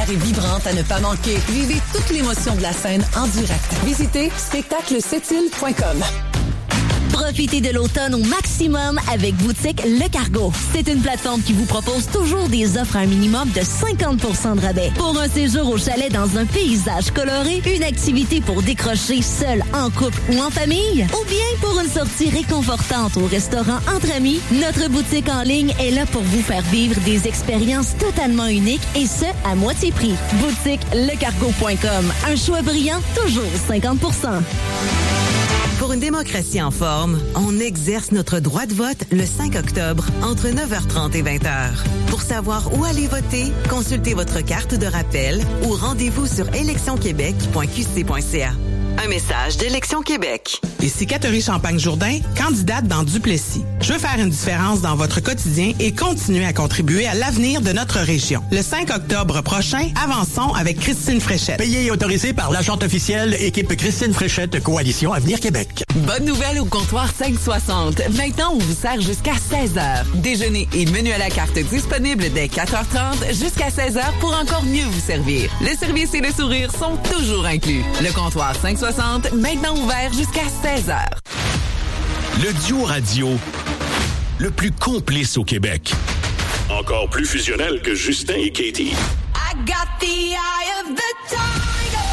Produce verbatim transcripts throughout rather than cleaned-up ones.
spectaculaire et vibrante à ne pas manquer. Vivez toute l'émotion de la scène en direct. Visitez spectacle sept îles point com. Profitez de l'automne au maximum avec Boutique Le Cargo. C'est une plateforme qui vous propose toujours des offres à un minimum de cinquante pour cent de rabais. Pour un séjour au chalet dans un paysage coloré, une activité pour décrocher seul, en couple ou en famille, ou bien pour une sortie réconfortante au restaurant entre amis, notre boutique en ligne est là pour vous faire vivre des expériences totalement uniques et ce, à moitié prix. Boutique le cargo point com. Un choix brillant, toujours cinquante pour cent. Pour une démocratie en forme, on exerce notre droit de vote le cinq octobre entre neuf heures trente et vingt heures. Pour savoir où aller voter, consultez votre carte de rappel ou rendez-vous sur élections québec point q c point c a. Un message d'Élections Québec. Ici Catherine Champagne-Jourdain, candidate dans Duplessis. Je veux faire une différence dans votre quotidien et continuer à contribuer à l'avenir de notre région. Le cinq octobre prochain, avançons avec Christine Fréchette. Payé et autorisé par l'agente officielle équipe Christine Fréchette, Coalition Avenir Québec. Bonne nouvelle au comptoir cinq soixante. Maintenant, on vous sert jusqu'à seize heures. Déjeuner et menu à la carte disponibles dès quatre heures trente jusqu'à seize heures pour encore mieux vous servir. Le service et le sourire sont toujours inclus. Le comptoir cinq soixante, maintenant ouvert jusqu'à seize heures. Le duo radio le plus complice au Québec. Encore plus fusionnel que Justin et Katie. I got the eye of the tiger.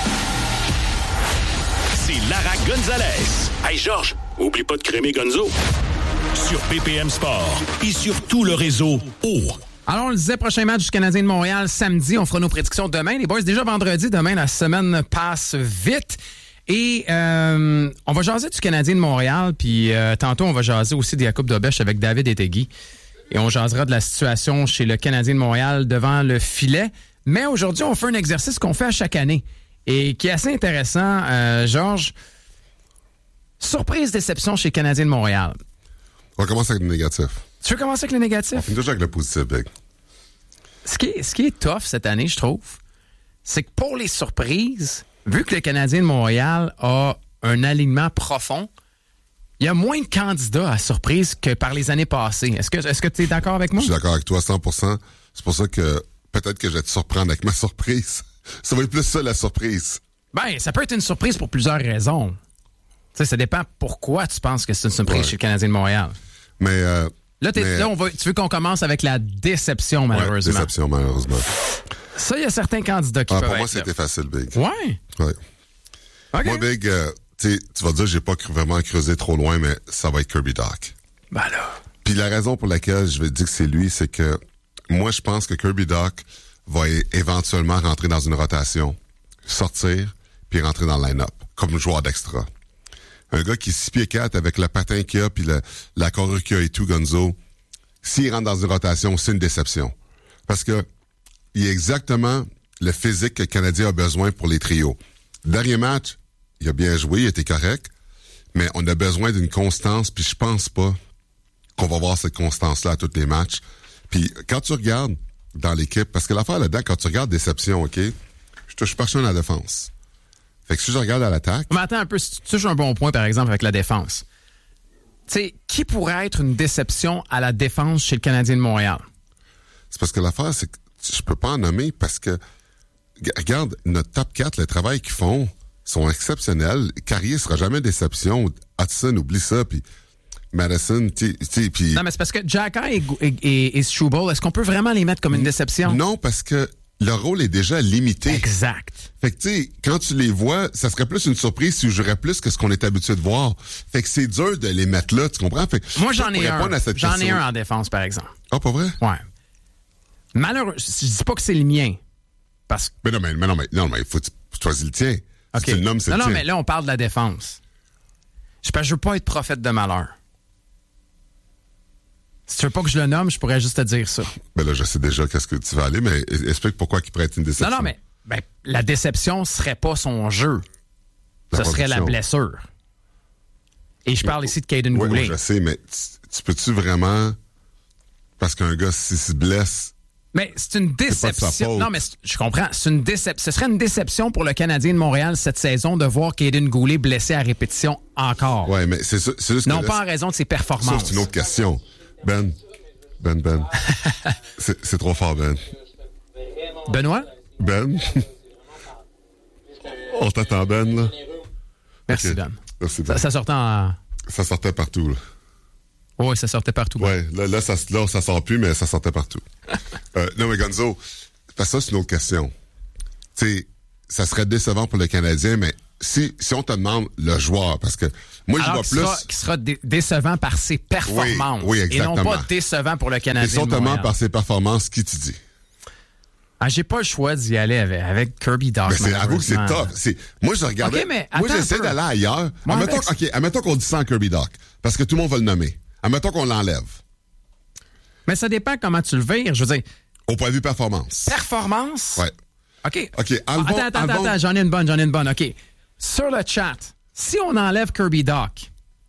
C'est Lara Gonzalez. Hey Georges, oublie pas de crémer Gonzo. Sur B P M Sport et sur tout le réseau O. Alors, on le disait, prochain match du Canadien de Montréal samedi. On fera nos prédictions demain. Les boys, déjà vendredi. Demain, la semaine passe vite. Et euh, on va jaser du Canadien de Montréal, puis euh, tantôt, on va jaser aussi des Coupes d'Aubèche avec David Etegui. Et on jasera de la situation chez le Canadien de Montréal devant le filet. Mais aujourd'hui, on fait un exercice qu'on fait à chaque année et qui est assez intéressant, euh, Georges. Surprise, déception chez le Canadien de Montréal. On commence avec le négatif. Tu veux commencer avec le négatif? On finit toujours avec le positif, Big. Ce qui est, ce qui est tough cette année, je trouve, c'est que pour les surprises, vu que le Canadien de Montréal a un alignement profond, il y a moins de candidats à surprise que par les années passées. Est-ce que, est-ce que tu es d'accord avec moi? Je suis d'accord avec toi à cent pour cent. C'est pour ça que peut-être que je vais te surprendre avec ma surprise. Ça va être plus ça, la surprise. Ben, ça peut être une surprise pour plusieurs raisons. Tu sais, ça dépend pourquoi tu penses que c'est une surprise ouais. chez le Canadien de Montréal. Mais... Euh, là, mais... là on va, tu veux qu'on commence avec la déception, malheureusement. Ouais, déception, malheureusement. Ça, il y a certains candidats qui ah, peuvent pour moi, être c'était là. facile, Big. Ouais? Ouais. Okay. Moi, Big, euh, tu vas dire, j'ai pas vraiment creusé trop loin, mais ça va être Kirby Dach. Ben là. Puis la raison pour laquelle je vais dire que c'est lui, c'est que moi, je pense que Kirby Dach va é- éventuellement rentrer dans une rotation, sortir, puis rentrer dans le line-up, comme joueur d'extra. Un gars qui est six pieds quatre avec le patin qu'il a, puis le, la carrure qu'il a et tout, Gonzo, s'il rentre dans une rotation, c'est une déception. Parce que il est exactement le physique que le Canadien a besoin pour les trios. Dernier match, il a bien joué, il était correct, mais on a besoin d'une constance, puis je pense pas qu'on va voir cette constance-là à tous les matchs. Puis quand tu regardes dans l'équipe, parce que l'affaire là-dedans, quand tu regardes déception, OK, je touche pas à la défense. Fait que si je regarde à l'attaque... Mais attends un peu, si tu touches un bon point, par exemple, avec la défense. Tu sais, qui pourrait être une déception à la défense chez le Canadien de Montréal? C'est parce que l'affaire, c'est que je peux pas en nommer parce que, regarde, notre top quatre, le travail qu'ils font, sont exceptionnels. Carrier sera jamais déception. Hudson, oublie ça, puis Madison, tu sais, puis... Non, mais c'est parce que Xhekaj et, et, et Struble, est-ce qu'on peut vraiment les mettre comme une déception? Non, parce que leur rôle est déjà limité. Exact. Fait que, tu sais, quand tu les vois, ça serait plus une surprise si je jouerais plus que ce qu'on est habitué de voir. Fait que c'est dur de les mettre là, tu comprends? Fait que moi, j'en ai un. J'en ai un en défense, par exemple. Ah, pas vrai? Ouais. Malheureux, je dis pas que c'est le mien. Parce que... Mais non, mais, mais non, mais, non, mais faut que tu choisis le tien. Okay. Si tu le nommes, c'est non, le non, tien. mais là, on parle de la défense. Je ne veux pas être prophète de malheur. Si tu veux pas que je le nomme, je pourrais juste te dire ça. Ben là, je sais déjà qu'est-ce que tu vas aller, mais explique pourquoi il pourrait être une déception. Non, non, mais ben, la déception serait pas son jeu. La Ce serait la blessure. Et je parle mais, ici de Caden oui, Goulet. Oui, je sais, mais tu, tu peux-tu vraiment... Parce qu'un gars, s'il se blesse... Mais c'est une déception. C'est pas de sa faute. Non, mais je comprends. C'est une décep... Ce serait une déception pour le Canadien de Montréal cette saison de voir Caden Goulet blessé à répétition encore. Oui, mais c'est, c'est juste Non, que pas là, en raison de ses performances. Ça, c'est une autre question. Ben, Ben, Ben. c'est, c'est trop fort, Ben. Benoît? Ben? On t'attend, Ben, là? Merci, Okay. Ben. Merci, Ben. Ça, ça sortait en... Ça sortait partout, là. Oui, ça sortait partout. Ben. Ouais, là, là, ça, là, ça sort plus, mais ça sortait partout. euh, non, mais Gonzo, parce que ça, c'est une autre question. Tu sais, ça serait décevant pour le Canadien, mais si, si on te demande le joueur, parce que moi, je Alors vois qu'il plus... Sera, qui sera dé- décevant par ses performances. Oui, oui, exactement. Et non pas décevant pour le Et Canadien si on de te demande Montréal. par ses performances, qui tu dis? Ah, j'ai pas le choix d'y aller avec, avec Kirby Dach. Mais c'est, avoue que c'est malheureusement. tough. C'est, moi, je regardais. OK, mais moi, attends j'essaie un peu. d'aller ailleurs. Moi, admettons, avec- OK, admettons qu'on dit ça en Kirby Dach. Parce que tout le monde va le nommer. Admettons qu'on l'enlève. Mais ça dépend comment tu le vires. Je veux dire, Au point de vue performance. performance. Ouais. OK. OK, enlevons, attends, attends, enlevons- attends, j'en ai une bonne, j'en ai une bonne. OK. Sur le chat, si on enlève Kirby Dach,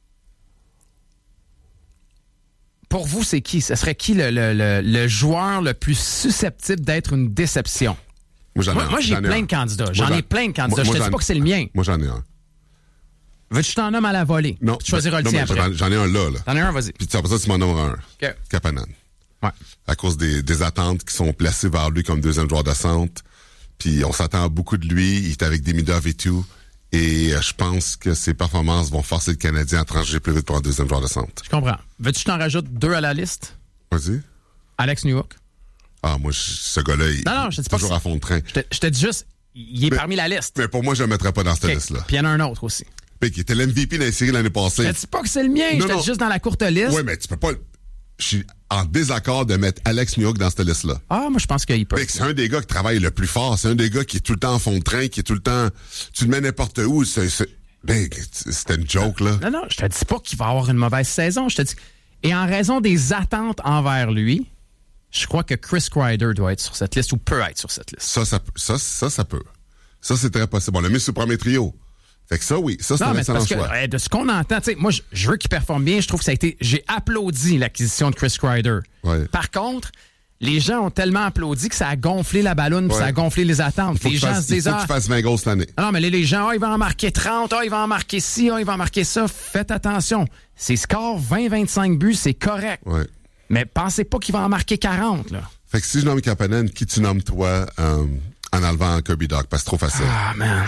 pour vous, c'est qui? Ce serait qui le, le, le, le joueur le plus susceptible d'être une déception? Moi, j'en ai Moi, un. moi, j'ai J'en ai plein un. de candidats. Moi, J'en j'en- ai plein de candidats. moi, je te j'en- dis pas que c'est le mien. Moi, j'en ai un. Veux-tu que je t'en nomme à la volée? Non. Tu choisiras non, le tien mais après. J'en, j'en ai un là, là. T'en as un, vas-y. Puis après ça, tu m'en nommeras un. OK. Kapanen. Ouais. À cause des, des attentes qui sont placées vers lui comme deuxième joueur de centre. Puis on s'attend à beaucoup de lui. Il est avec Demidov et tout. Et euh, je pense que ses performances vont forcer le Canadien à trancher plus vite pour un deuxième joueur de centre. Je comprends. Veux-tu que je t'en rajoute deux à la liste? Vas-y. Alex Newhook. Ah, moi, je- ce gars-là, il Non, non, je te dis est pas toujours que à fond de train. Je te, je te dis juste, il est Mais- parmi la liste. Mais pour moi, je ne le mettrais pas dans cette OK. liste-là. Puis il y en a un autre aussi. Puis qui était l'M V P dans les séries l'année passée. Je te dis pas que c'est le mien, Non, je te non. dis juste dans la courte liste. Oui, mais tu peux pas... Je suis en désaccord de mettre Alex Newhook dans cette liste-là. Ah, moi, je pense qu'il peut. Fait que c'est un des gars qui travaille le plus fort. C'est un des gars qui est tout le temps en fond de train, qui est tout le temps... Tu le mets n'importe où. C'est, c'est... Ben, c'était une joke, là. Non, non, je te dis pas qu'il va avoir une mauvaise saison. Je te dis. Et en raison des attentes envers lui, je crois que Chris Kreider doit être sur cette liste ou peut être sur cette liste. Ça, ça, peut- ça, ça, ça peut. Ça, c'est très possible. On l'a mis sur le premier trio. Fait que ça, oui. Ça, c'est Non, un mais c'est excellent parce que choix. euh, de ce qu'on entend, tu sais, moi, je, je veux qu'il performe bien. Je trouve que ça a été. J'ai applaudi l'acquisition de Chris Kreider. Ouais. Par contre, les gens ont tellement applaudi que ça a gonflé la ballonne, puis Ouais. ça a gonflé les attentes. Il faut Les que tu gens fasses- se disent il faut que ah, tu fasses vingt goals cette année. ah non, mais les, les gens, ah, il va en marquer trente, ah, il va en marquer ci, ah, il va en marquer ça. Faites attention. Ses scores vingt vingt-cinq buts, c'est correct. Ouais. Mais pensez pas qu'il va en marquer quarante, là. Fait que si je nomme Kapanen, qui tu nommes toi euh, en enlevant Kirby Dach? Parce que c'est trop facile. Ah, man.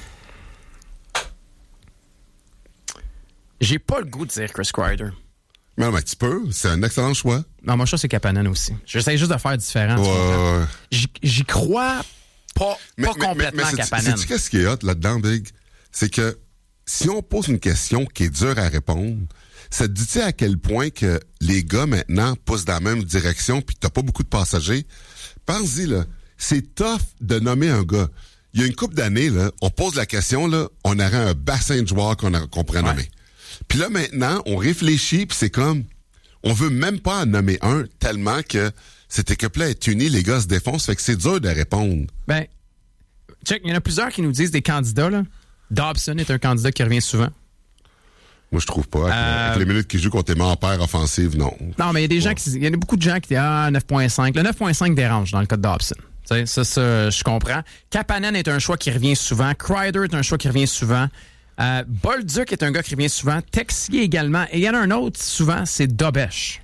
J'ai pas le goût de dire Chris Kreider. Mais non, mais tu peux. C'est un excellent choix. Non, moi, je c'est Kapanen aussi. J'essaie juste de faire différent. tu Ouais, comprends? ouais. J'y, j'y crois pas, Mais- pas mais- complètement mais- mais à sais-tu- Kapanen. sais-tu qu'est-ce qui est hot là-dedans, Big? C'est que si on pose une question qui est dure à répondre, ça te dit-tu à quel point que les gars maintenant poussent dans la même direction puis que t'as pas beaucoup de passagers? Pense-y, là. C'est tough de nommer un gars. Il y a une couple d'années, là, on pose la question, là, on aurait un bassin de joueurs qu'on, a- qu'on pourrait Ouais. nommer. Puis là, maintenant, on réfléchit puis c'est comme, on veut même pas en nommer un tellement que cette équipe-là est unie, les gars se défoncent, fait que c'est dur de répondre. Ben, check, il y en a plusieurs qui nous disent des candidats, là. Dobson est un candidat qui revient souvent. Moi, je trouve pas. Avec, Euh, avec les minutes qu'il joue contre les en paire offensive, non. Non, mais il y a des gens qui. Il y en a beaucoup de gens qui disent ah, neuf virgule cinq. Le neuf virgule cinq dérange dans le cas de Dobson. Tu sais, ça, ça, je comprends. Kapanen est un choix qui revient souvent. Kreider est un choix qui revient souvent. Euh, Bolduc est un gars qui revient souvent. Texier également. Et il y en a un autre, souvent, c'est Dobesch.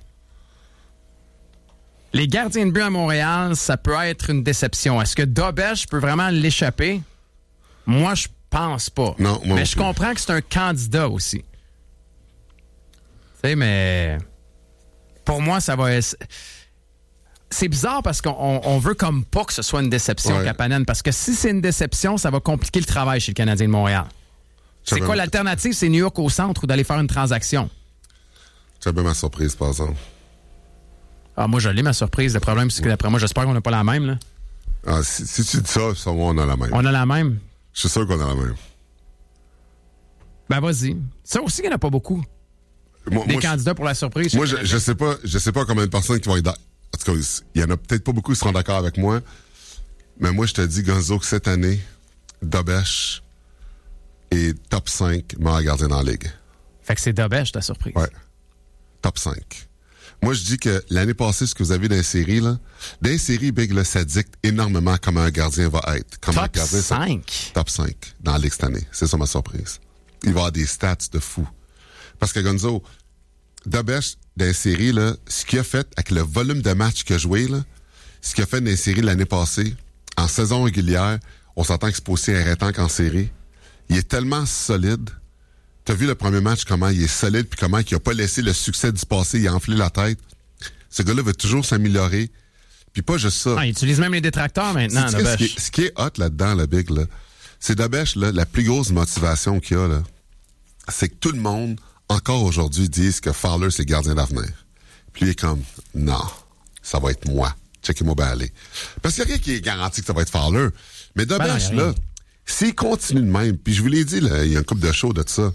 Les gardiens de but à Montréal, ça peut être une déception. Est-ce que Dobesch peut vraiment l'échapper? Moi, je pense pas. Non, moi mais non je plus. comprends que c'est un candidat aussi. Tu sais, mais pour moi, ça va être... C'est bizarre parce qu'on on- on veut comme pas que ce soit une déception, Ouais. Kapanen, parce que si c'est une déception, ça va compliquer le travail chez le Canadien de Montréal. C'est Ça quoi va- l'alternative? C'est New York au centre ou d'aller faire une transaction? C'est bien ma surprise, par exemple. Ah, moi, je l'ai, ma surprise. Le problème, c'est que d'après moi, j'espère qu'on n'a pas la même. Là. Ah, si, si tu dis ça, ça, on a la même. On a la même. Je suis sûr qu'on a la même. Ben, vas-y. Ça aussi, il n'y en a pas beaucoup. Moi, Des moi, je- candidats pour la surprise. Moi, chez je, le je Canadien. sais pas, je sais pas combien de personnes qui vont être dans... En tout cas, il y en a peut-être pas beaucoup qui seront d'accord avec moi. Mais moi, je te dis, Gonzo, que cette année, Dobesch est top cinq meilleur gardien dans la ligue. Fait que c'est Dobesch, ta surprise. Ouais. Top cinq. Moi, je dis que l'année passée, ce que vous avez dans les séries, là, dans les séries, Big, là, ça dicte énormément comment un gardien va être. Comment Top un gardien, ça- cinq? Top cinq dans la ligue cette année. C'est ça ma surprise. Il va avoir des stats de fou. Parce que Gonzo, Dobesch, dans les séries, là, ce qu'il a fait avec le volume de matchs qu'il a joué, là, ce qu'il a fait dans les séries l'année passée, en saison régulière, on s'entend que c'est pas aussi irritant qu'en série. Il est tellement solide. T'as vu le premier match, comment il est solide, puis comment il a pas laissé le succès du passé, il a enflé la tête. Ce gars-là veut toujours s'améliorer. Puis pas juste ça. Ah, il utilise même les détracteurs maintenant, ce, qui est, ce qui est hot là-dedans, le Big, là, c'est Dobèche, là, la plus grosse motivation qu'il y a, là, c'est que tout le monde, encore aujourd'hui, dise que Fowler, c'est le gardien d'avenir. Puis lui, il est comme, non, ça va être moi. Checkez-moi bien aller. Parce qu'il n'y a rien qui est garanti que ça va être Fowler. Mais Dobèche, ben non, là, s'il continue de même, puis je vous l'ai dit, là, il y a une couple de shows de ça,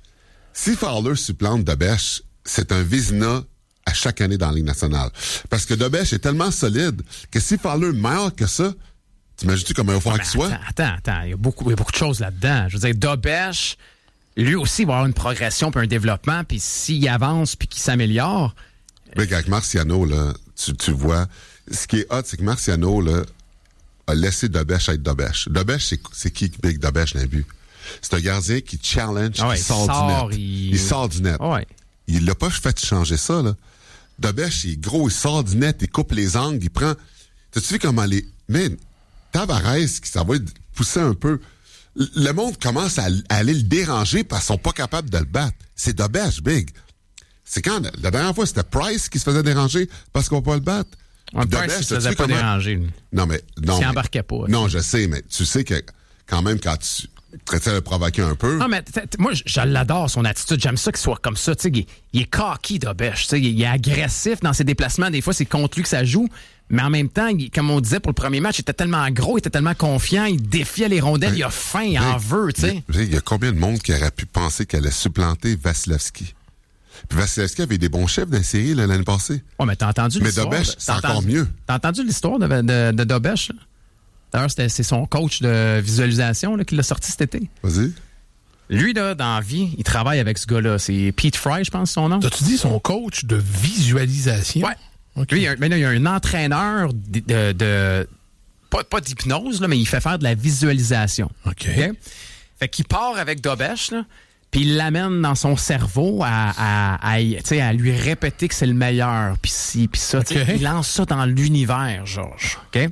si Fowler supplante Dobèche, c'est un Vézina à chaque année dans la Ligue nationale. Parce que Dobèche est tellement solide que si Fowler meurt que ça, t'imagines-tu comment il va falloir qu'il soit? Attends, attends, il y a beaucoup, il y a beaucoup de choses là-dedans. Je veux dire, Dobèche, lui aussi, il va avoir une progression puis un développement, puis s'il avance puis qu'il s'améliore... Big, avec Marciano, là, tu, tu vois, ce qui est hot, c'est que Marciano, là, a laissé Dobèche être Dobèche. Dobèche, c'est, c'est qui Big Dobèche, d'un but? C'est un gardien qui challenge, ah ouais, qui sort, sort du net. Il, il sort du net. Ah ouais. Il l'a pas fait changer ça, là. Dobèche, il est gros, il sort du net, il coupe les angles, il prend... T'as-tu vu comment les... Mais Tavares, qui ça va pousser un peu... Le monde commence à, à aller le déranger parce qu'ils sont pas capables de le battre. C'est Dobèche, Big. C'est quand... La dernière fois, c'était Price qui se faisait déranger parce qu'on peut pas le battre. Ouais, Price, il se faisait pas comment... déranger. Lui. Non, mais... Non, il mais, embarquait pas. Non, je sais, mais tu sais que quand même, quand tu... Tu essaies de le provoquer un peu. Non, mais t- t- moi, je l'adore, son attitude. J'aime ça qu'il soit comme ça. Tu sais, il, il est cocky, Dobèche. Tu sais, il, il est agressif dans ses déplacements. Des fois, c'est contre lui que ça joue. Mais en même temps, il, comme on disait pour le premier match, il était tellement gros, il était tellement confiant, il défiait les rondelles, ben, il a faim, il en veut, tu sais. Il y a combien de monde qui aurait pu penser qu'elle allait supplanter Vasilevski? Puis Vasilevski avait des bons chefs dans la série là, l'année passée. Oh, mais t'as entendu mais l'histoire? Mais Dobèche, c'est entendu, encore mieux. T'as entendu l'histoire de, de, de Dobèche, là? D'ailleurs, c'était, c'est son coach de visualisation là, qui l'a sorti cet été. Vas-y. Lui, là, dans la vie, il travaille avec ce gars-là. C'est Pete Fry, je pense, son nom. T'as-tu dit son coach de visualisation? Ouais. Okay. Lui, il y a, mais là, il y a un entraîneur de... de, de pas, pas d'hypnose, là, mais il fait faire de la visualisation. OK. okay? Fait qu'il part avec Dobèche, là, puis il l'amène dans son cerveau à, à, à, à lui répéter que c'est le meilleur. Puis si, puis ça, okay. Il lance ça dans l'univers, Georges. OK?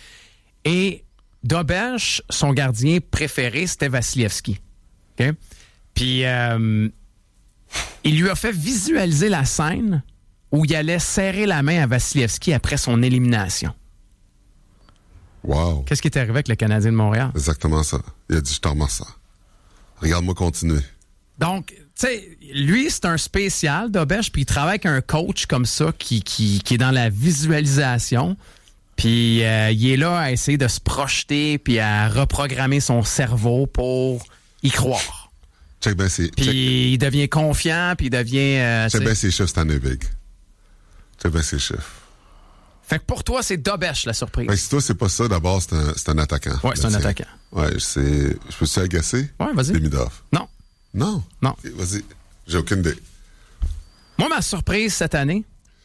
Et Dobèche, son gardien préféré, c'était Vasilevski. Okay? Puis, euh, il lui a fait visualiser la scène où il allait serrer la main à Vasilevski après son élimination. Wow. Qu'est-ce qui est arrivé avec le Canadien de Montréal? Exactement ça. Il a dit, je t'en remercie ça. Regarde-moi continuer. Donc, tu sais, lui, c'est un spécial, Dobèche, puis il travaille avec un coach comme ça qui, qui, qui est dans la visualisation. Puis euh, il est là à essayer de se projeter puis à reprogrammer son cerveau pour y croire. Check ben c'est. Puis check. il devient confiant, puis il devient... Euh, check bien ses chiffres cette année, Big. Check bien ses chiffres. Fait que pour toi, c'est Dobèche, la surprise. Ben, si toi, c'est pas ça, d'abord, c'est un, c'est un attaquant. Ouais, c'est un attaquant. Ouais, c'est... Je peux-tu agacer? Ouais, vas-y. Demidov. Non. Non? Non. Okay, vas-y. J'ai aucune idée. Moi, ma surprise cette année...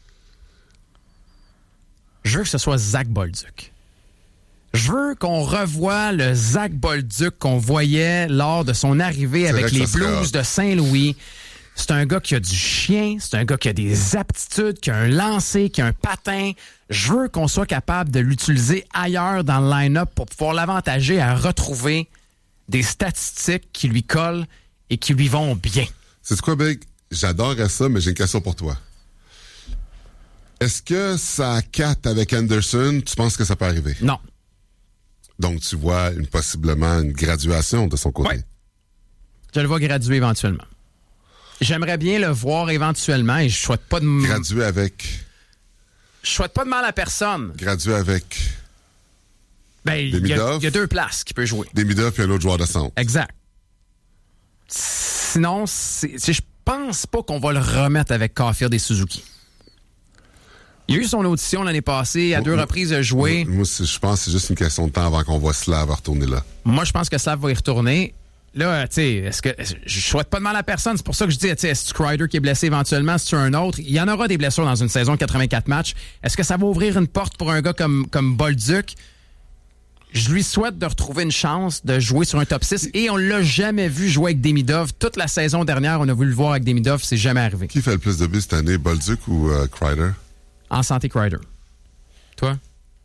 Je veux que ce soit Zach Bolduc. Je veux qu'on revoie le Zach Bolduc qu'on voyait lors de son arrivée c'est avec les Blues de Saint-Louis. C'est un gars qui a du chien, c'est un gars qui a des aptitudes, qui a un lancer, qui a un patin. Je veux qu'on soit capable de l'utiliser ailleurs dans le line-up pour pouvoir l'avantager à retrouver des statistiques qui lui collent et qui lui vont bien. C'est quoi, Big? J'adorerais ça, mais j'ai une question pour toi. Est-ce que ça quatre avec Anderson, tu penses que ça peut arriver? Non. Donc, tu vois une, possiblement une graduation de son côté? Oui. Je le vois graduer éventuellement. J'aimerais bien le voir éventuellement et je souhaite pas de... M- graduer avec... Je souhaite pas de mal à personne. Graduer avec... Ben, il y, y a deux places qu'il peut jouer. Demidov puis un autre joueur de centre. Exact. Sinon, c'est, c'est, je pense pas qu'on va le remettre avec Caulfield et Suzuki. Il a eu son audition l'année passée, à moi, deux reprises de jouer. Moi, moi je pense que c'est juste une question de temps avant qu'on voit Slav retourner là. Moi, je pense que Slav va y retourner. Là, tu sais, est-ce que je souhaite pas de mal à personne. C'est pour ça que je dis, tu sais, est-ce que Kreider qui est blessé éventuellement, c'est-tu un autre? Il y en aura des blessures dans une saison de quatre-vingt-quatre matchs. Est-ce que ça va ouvrir une porte pour un gars comme, comme Bolduc? Je lui souhaite de retrouver une chance de jouer sur un top six et on l'a jamais vu jouer avec Demidov. Toute la saison dernière, on a voulu le voir avec Demidov, c'est jamais arrivé. Qui fait le plus de buts cette année, Bolduc ou euh, Kreider? En santé, Kreider. Toi?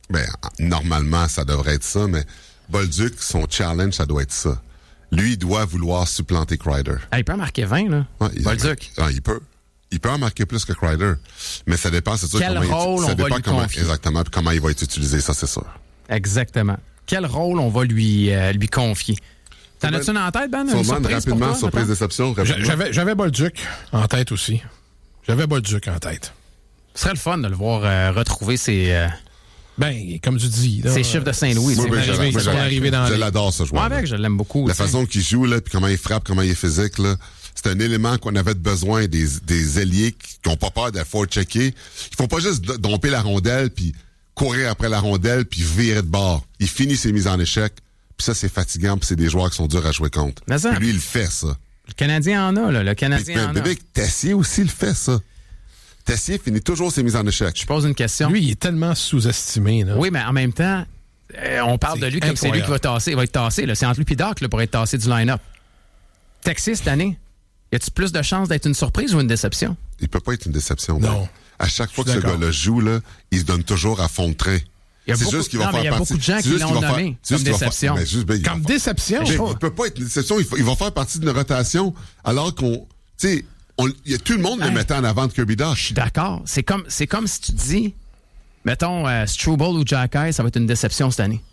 Ben, normalement, ça devrait être ça, mais Bolduc, son challenge, ça doit être ça. Lui, il doit vouloir supplanter Kreider. Ah, il peut en marquer vingt, là. Ouais, il, Bolduc. Ah, il peut. Il peut en marquer plus que Kreider. Mais ça dépend, c'est sûr. Quel comment rôle il, ça on va dépend lui comment, confier. exactement, puis comment il va être utilisé, ça, c'est sûr. Exactement. Quel rôle on va lui, euh, lui confier? T'en as-tu une en tête, Ben? Une surprise rapidement, pour toi, surprise, déception. Rapidement. J'avais, j'avais Bolduc en tête aussi. J'avais Bolduc en tête. Ce serait le fun de le voir euh, retrouver ses... Euh, ben, comme tu dis... Là, ses chiffres de Saint-Louis. Moi, c'est ben, arrivé, moi, c'est je- arrivé dans je les- l'adore, ce joueur. Moi, avec, je l'aime beaucoup. La aussi. façon qu'il joue, là, puis comment il frappe, comment il est physique, là, c'est un élément qu'on avait besoin des, des ailiers qui n'ont pas peur d'être fort checker. Ils font pas juste domper la rondelle, puis courir après la rondelle, puis virer de bord. Il finit ses mises en échec, puis ça, c'est fatigant, puis c'est des joueurs qui sont durs à jouer contre. Mais ça- Puis lui, il le fait, ça. Le Canadien en a, là. Le Canadien Mais, en mais, a. mais Tessier aussi, il fait, ça. Tessier finit toujours ses mises en échec. Je pose une question. Lui, il est tellement sous-estimé. Là. Oui, mais en même temps, euh, on parle C'est de lui comme c'est lui qui va incroyable. tasser. Il va être tassé. là. C'est entre lui et Doc là, pour être tassé du line-up. Texas, cette année, y a-tu plus de chances d'être une surprise ou une déception? Il peut pas être une déception. Non. Ben. À chaque fois que Je suis ce d'accord. gars-là joue, là, il se donne toujours à fond de train. Il y a C'est beaucoup- juste qu'il va non, mais faire il y a partie- beaucoup de gens c'est qui juste l'ont qu'il va faire- nommé c'est juste comme qu'il va faire- déception. ben, juste, ben, il va Comme faire- déception. Mais je il peut pas être une déception. Il, faut- il va faire partie d'une rotation alors qu'on, tu sais, on- il y a tout le monde le Hey. mettait en avant de Kirby Dach. Je suis d'accord. C'est comme, c'est comme si tu dis, mettons, euh, Struble ou Jacky, ça va être une déception cette année.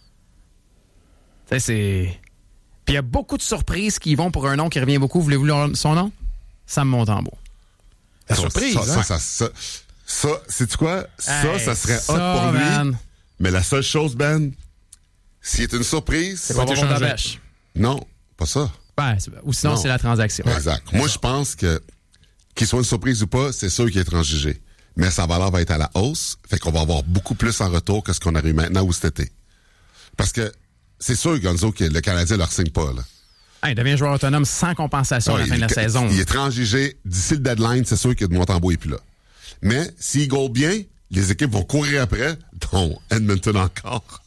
Tu sais, c'est... Puis il y a beaucoup de surprises qui y vont pour un nom qui revient beaucoup. Voulez-vous leur- son nom? Sam Montembeau. La Ça, surprise. Ça, hein? ça, ça, ça, ça, sais-tu quoi? Ça, Hey, ça serait ça, hot pour lui. man. Mais la seule chose, Ben, s'il est une surprise, C'est pas été bon changé. Dabèche. non, pas ça. Ouais, c'est- ou sinon, Non. c'est la transaction. Exact. Moi, je pense que qu'il soit une surprise ou pas, c'est sûr qu'il est transigé. Mais sa valeur va être à la hausse, fait qu'on va avoir beaucoup plus en retour que ce qu'on a eu maintenant ou cet été. Parce que c'est sûr, Gonzo, que le Canadien ne leur signe pas, là. Hey, il devient joueur autonome sans compensation à la Ouais, fin de la il- saison. Il est transigé. D'ici le deadline, c'est sûr que Montembeau est plus là. Mais s'il goal bien, les équipes vont courir après, dont Edmonton encore.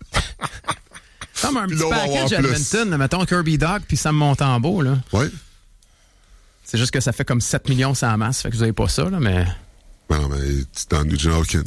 Comme un Puis petit là, on va package avoir à plus. Edmonton, là, mettons Kirby Dog puis Sam Montembeau, là. Oui. C'est juste que ça fait comme sept millions sans masse, fait que vous avez pas ça, là, mais... Ben non, mais tu dans Nugent Hopkins.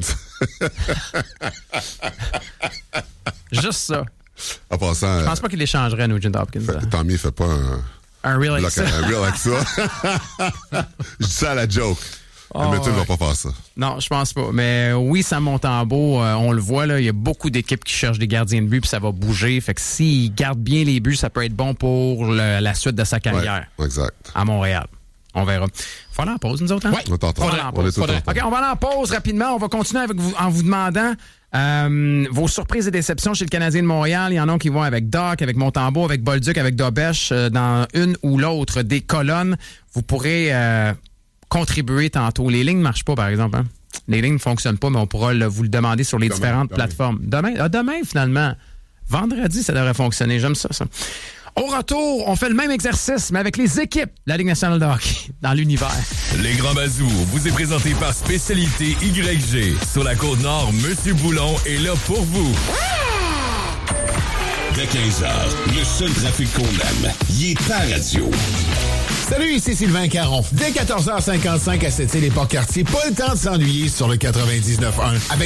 Juste ça. En passant, Je pense pas qu'il échangerait, Nugent Hopkins. euh, là. tant mieux, fait pas un, Un real avec bloc, ça. un real avec ça. Je dis ça à la joke. Oh, Edmonton ne ouais. va pas faire ça. Non, je pense pas. Mais oui, Sam Montembeau, euh, on le voit, là, il y a beaucoup d'équipes qui cherchent des gardiens de but, puis ça va bouger. Fait que s'il garde bien les buts, ça peut être bon pour le- la suite de sa carrière Ouais, exact. à Montréal. On verra. Faut aller en pause, nous autres, hein? Ouais. On t'entend. On va aller en On est pause. tout Faudrait. en OK, on va aller en pause rapidement. On va continuer avec vous, en vous demandant euh, vos surprises et déceptions chez le Canadien de Montréal. Il y en a qui vont avec Doc, avec Montembeau, avec Bolduc, avec Dobèche, euh, dans une ou l'autre des colonnes. Vous pourrez euh, contribuer tantôt. Les lignes ne marchent pas, par exemple. Hein? Les lignes ne fonctionnent pas, mais on pourra le- vous le demander sur les Demain, différentes demain. plateformes. Demain, ah, demain, finalement. Vendredi, ça devrait fonctionner. J'aime ça, ça. Au retour, on fait le même exercice, mais avec les équipes de la Ligue nationale de hockey dans l'univers. Les Grands Bazous vous est présenté par Spécialité Y G. Sur la Côte-Nord, Monsieur Boulon est là pour vous. Dès quinze heures, le seul trafic qu'on aime, il est à radio. Salut, ici Sylvain Caron. Dès quatorze heures cinquante-cinq à Sept-Îles et Port-Cartier, pas le temps de s'ennuyer sur le quatre-vingt-dix-neuf un. Avec